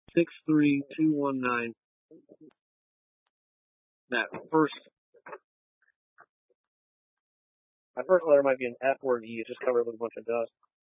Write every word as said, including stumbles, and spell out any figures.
six three two one nine. That first, that first letter might be an F or an E. It's just covered with a bunch of dust.